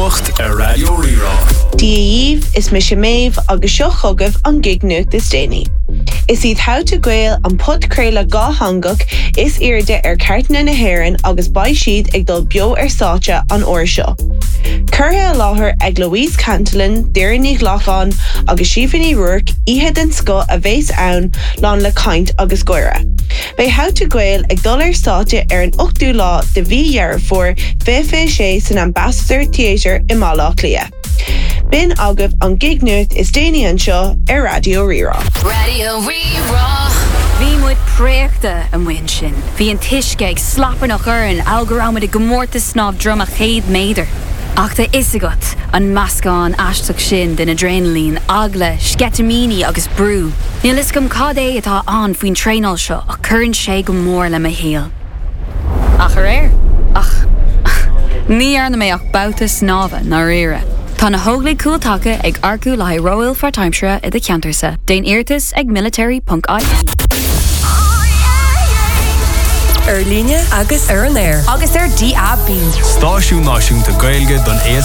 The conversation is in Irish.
Nocht a Radio Rira. Díomh is me sé méh agus seo chugah an gig nuach is déine. Is iad how to gael an podcréile gá hangach is irde cartna na hairan agus bai siad ag dul bio sáte an uair seo. Curtha láthair ag Louise Cantillon, Deireadh Lachlan agus Siobhan Rourke ihe den sco a bhés ann lán le caint agus goire. Bei how to gael ag dul sáte an 8ú lá de bhí for FFC san Ambassador Theatre i Malach Lia. Bin agah an gig nuach is déine an seo Radio Rira. Radio Rira. Bhí muid préachta an bhain sin. Bhí an tuisce ag slapar nach an algorama de gomórta snáb drum a chéad méidir. Ach tá isagat an mascán aisteach sin den adrenalín, agla, sketamini agus brú. Níl is gom cad é atá an faoin tréinál seo a churann sé go mór le héal. Ach ar ach, ní arna mé ach bouta snáva na rire. Tá na hóglaigh cúiltacha ag arcú le Royal for Timeshare i de Ceantarsa, déan iartas ag military.ie. Líne agus ar an air. Agus ar DAB. Stáisiún náisiúnta Gaeilge don